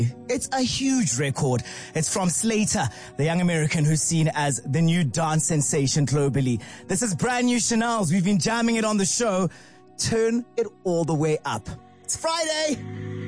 It's a huge record. It's from Slater, the young American who's seen as the new dance sensation globally. This is brand new Chanel's. We've been jamming it on the show. Turn it all the way up. It's Friday.